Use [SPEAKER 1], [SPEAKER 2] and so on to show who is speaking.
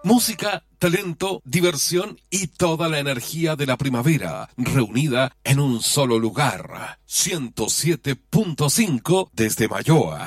[SPEAKER 1] Música, talento, diversión y toda la energía de la primavera reunida en un solo lugar. 107.5 desde Mayoa.